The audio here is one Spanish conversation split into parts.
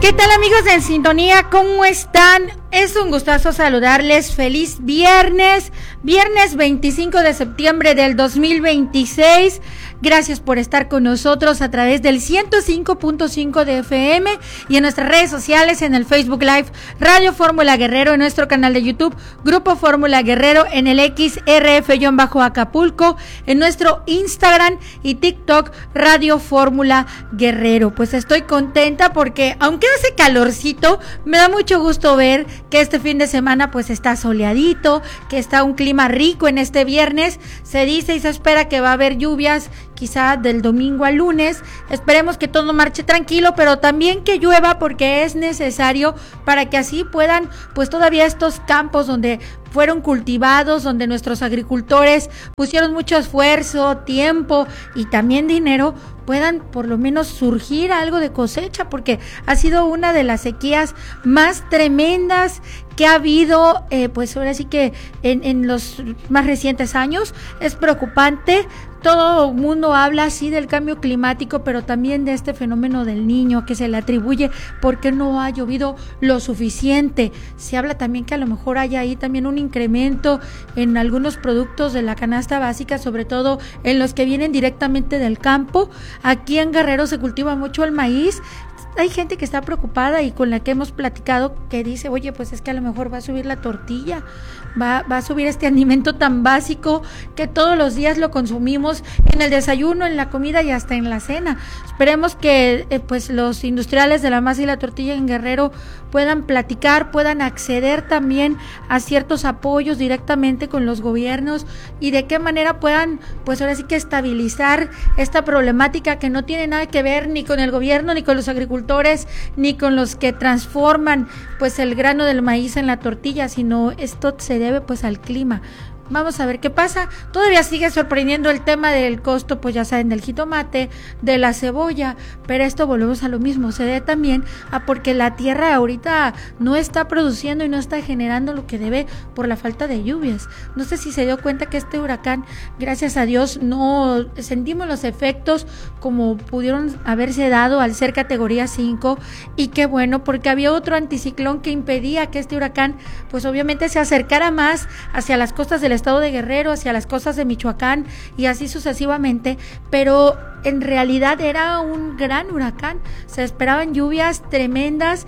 ¿Qué tal, amigos en sintonía? ¿Cómo están? Es un gustazo saludarles. Feliz viernes 25 de septiembre del 2026. Gracias por estar con nosotros a través del 105.5 de FM y en nuestras redes sociales, en el Facebook Live Radio Fórmula Guerrero, en nuestro canal de YouTube Grupo Fórmula Guerrero, en el XRF-Acapulco, en nuestro Instagram y TikTok Radio Fórmula Guerrero. Pues estoy contenta porque aunque hace calorcito, me da mucho gusto ver que este fin de semana pues está soleadito, que está un clima rico en este viernes. Se dice y se espera que va a haber lluvias quizá del domingo al lunes. Esperemos que todo marche tranquilo, pero también que llueva porque es necesario para que así puedan pues todavía estos campos donde fueron cultivados, donde nuestros agricultores pusieron mucho esfuerzo, tiempo y también dinero, puedan por lo menos surgir algo de cosecha, porque ha sido una de las sequías más tremendas que ha habido, pues ahora sí que en los más recientes años. Es preocupante. Todo el mundo habla así del cambio climático, pero también de este fenómeno del Niño que se le atribuye porque no ha llovido lo suficiente. Se habla también que a lo mejor haya ahí también un incremento en algunos productos de la canasta básica, sobre todo en los que vienen directamente del campo. Aquí en Guerrero se cultiva mucho el maíz. Hay gente que está preocupada y con la que hemos platicado que dice, oye, pues es que a lo mejor va a subir la tortilla, va a subir este alimento tan básico que todos los días lo consumimos en el desayuno, en la comida y hasta en la cena. Esperemos que pues los industriales de la masa y la tortilla en Guerrero puedan platicar, puedan acceder también a ciertos apoyos directamente con los gobiernos y de qué manera puedan pues ahora sí que estabilizar esta problemática que no tiene nada que ver ni con el gobierno ni con los agricultores ni con los que transforman pues el grano del maíz en la tortilla, sino esto se debe pues al clima. Vamos a ver qué pasa. Todavía sigue sorprendiendo el tema del costo, pues ya saben, del jitomate, de la cebolla, pero esto volvemos a lo mismo, se debe también a porque la tierra ahorita no está produciendo y no está generando lo que debe por la falta de lluvias. No sé si se dio cuenta que este huracán, gracias a Dios, no sentimos los efectos como pudieron haberse dado al ser categoría 5, y qué bueno, porque había otro anticiclón que impedía que este huracán, pues obviamente se acercara más hacia las costas del estado de Guerrero, hacia las costas de Michoacán y así sucesivamente, pero en realidad era un gran huracán. Se esperaban lluvias tremendas,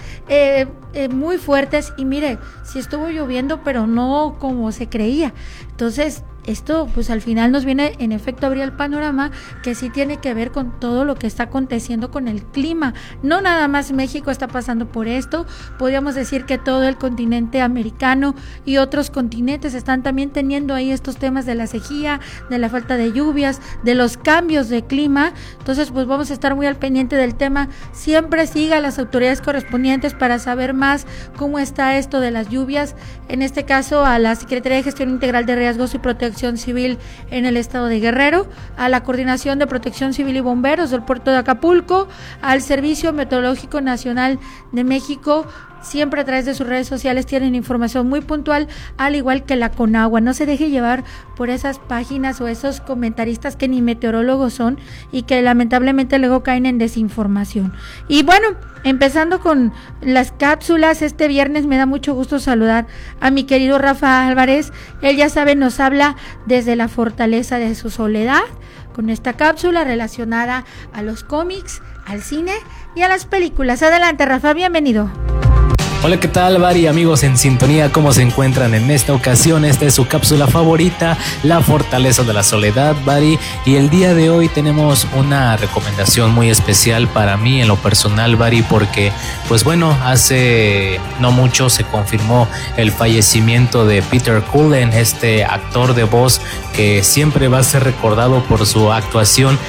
muy fuertes, y mire, sí estuvo lloviendo, pero no como se creía. Entonces esto pues al final nos viene en efecto a abrir el panorama que sí tiene que ver con todo lo que está aconteciendo con el clima. No nada más México está pasando por esto, podríamos decir que todo el continente americano y otros continentes están también teniendo ahí estos temas de la sequía, de la falta de lluvias, de los cambios de clima. Entonces pues vamos a estar muy al pendiente del tema. Siempre siga a las autoridades correspondientes para saber más cómo está esto de las lluvias, en este caso a la Secretaría de Gestión Integral de Riesgos y Protección Civil en el estado de Guerrero, a la Coordinación de Protección Civil y Bomberos del Puerto de Acapulco, al Servicio Meteorológico Nacional de México. Siempre a través de sus redes sociales tienen información muy puntual, al igual que la Conagua. No se deje llevar por esas páginas o esos comentaristas que ni meteorólogos son y que lamentablemente luego caen en desinformación. Y bueno, empezando con las cápsulas, este viernes me da mucho gusto saludar a mi querido Rafa Álvarez. Él, ya sabe, nos habla desde la fortaleza de su soledad, con esta cápsula relacionada a los cómics, al cine y a las películas. Adelante, Rafa, bienvenido. Hola, ¿qué tal, Bari? Amigos en sintonía, ¿cómo se encuentran en esta ocasión? Esta es su cápsula favorita, La Fortaleza de la Soledad, Bari. Y el día de hoy tenemos una recomendación muy especial para mí en lo personal, Bari, porque, pues bueno, hace no mucho se confirmó el fallecimiento de Peter Cullen, este actor de voz que siempre va a ser recordado por su actuación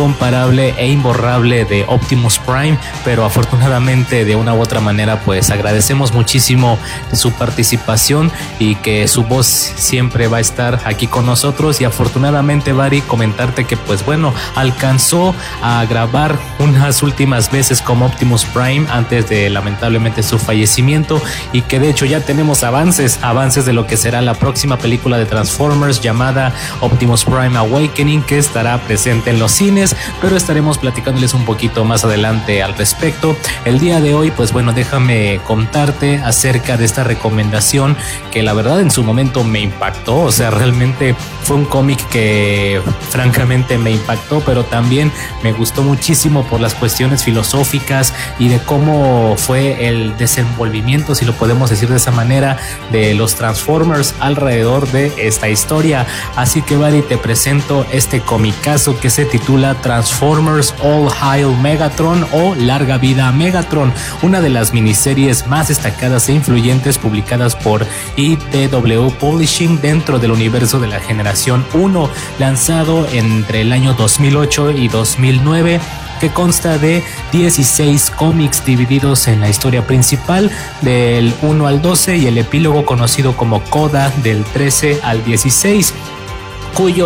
incomparable e imborrable de Optimus Prime, pero afortunadamente de una u otra manera, pues agradecemos agradecemos muchísimo su participación y que su voz siempre va a estar aquí con nosotros. Y afortunadamente, Bari, comentarte que pues bueno, alcanzó a grabar unas últimas veces como Optimus Prime antes de lamentablemente su fallecimiento, y que de hecho ya tenemos avances de lo que será la próxima película de Transformers llamada Optimus Prime Awakening, que estará presente en los cines, pero estaremos platicándoles un poquito más adelante al respecto. El día de hoy pues bueno, déjame contarte acerca de esta recomendación que la verdad en su momento me impactó. O sea, realmente fue un cómic que francamente me impactó, pero también me gustó muchísimo por las cuestiones filosóficas y de cómo fue el desenvolvimiento, si lo podemos decir de esa manera, de los Transformers alrededor de esta historia. Así que, Bari, te presento este comicazo que se titula Transformers All Hail Megatron, o Larga Vida a Megatron, una de las miniseries más destacadas e influyentes publicadas por IDW Publishing dentro del universo de la generación 1, lanzado entre el año 2008 y 2009, que consta de 16 cómics divididos en la historia principal del 1 al 12 y el epílogo conocido como Coda del 13 al 16, cuyo